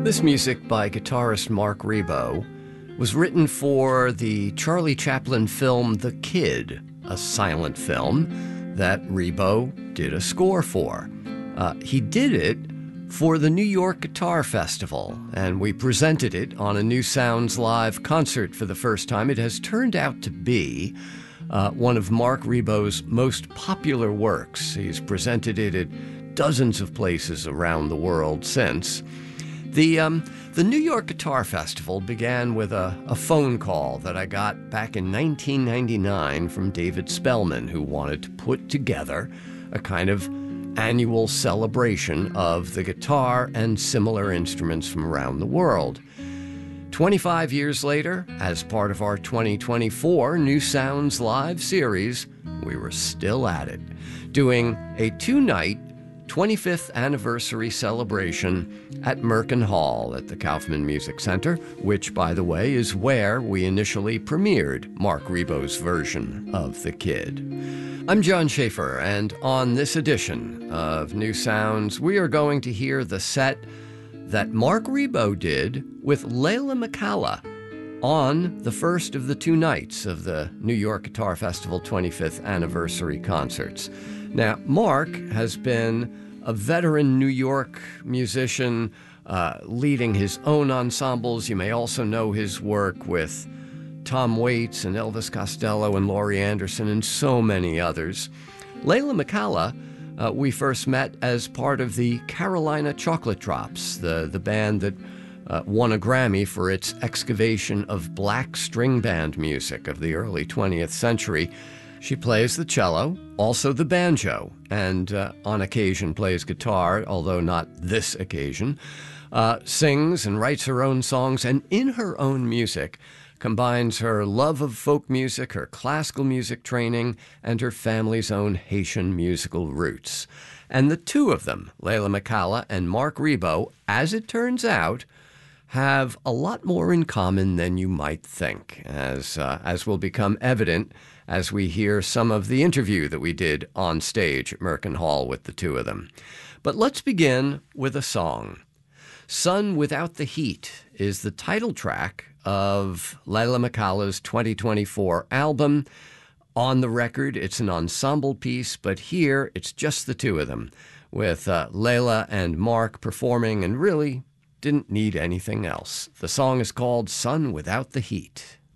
This music by guitarist Marc Ribot was written for the Charlie Chaplin film The Kid, a silent film that Ribot did a score for. He did it for the New York Guitar Festival, and we presented it on a New Sounds Live concert for the first time. It has turned out to be one of Marc Ribot's most popular works. He's presented it at dozens of places around the world since. The New York Guitar Festival began with a phone call that I got back in 1999 from David Spellman, who wanted to put together a kind of annual celebration of the guitar and similar instruments from around the world. 25 years later, as part of our 2024 New Sounds Live series, we were still at it, doing a two-night 25th anniversary celebration at Merkin Hall at the Kaufman Music Center, which, by the way, is where we initially premiered Marc Ribot's version of The Kid. I'm John Schaefer, and on this edition of New Sounds, we are going to hear the set that Marc Ribot did with Leila McCalla on the first of the two nights of the New York Guitar Festival 25th anniversary concerts. Now, Marc has been a veteran New York musician, leading his own ensembles. You may also know his work with Tom Waits and Elvis Costello and Laurie Anderson and so many others. Leila McCalla, we first met as part of the Carolina Chocolate Drops, the band that won a Grammy for its excavation of black string band music of the early 20th century. She plays the cello, also the banjo, and on occasion plays guitar, although not this occasion, sings and writes her own songs, and in her own music combines her love of folk music, her classical music training, and her family's own Haitian musical roots. And the two of them, Leila McCalla and Marc Ribot, as it turns out, have a lot more in common than you might think, as will become evident as we hear some of the interview that we did on stage at Merkin Hall with the two of them. But let's begin with a song. Sun Without the Heat is the title track of Leila McCalla's 2024 album. On the record, it's an ensemble piece, but here it's just the two of them, with Leila and Marc performing and really didn't need anything else. The song is called Sun Without the Heat.